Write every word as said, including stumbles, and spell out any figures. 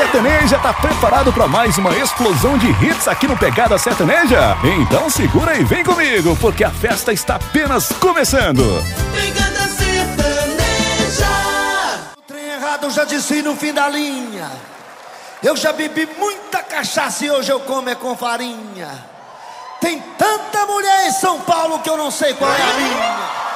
Sertaneja tá preparado para mais uma explosão de hits aqui no Pegada Sertaneja? Então segura e vem comigo, porque a festa está apenas começando. Pegada Sertaneja. O trem errado eu já disse no fim da linha. Eu já bebi muita cachaça e hoje eu como é com farinha. Tem tanta mulher em São Paulo que eu não sei qual é a minha.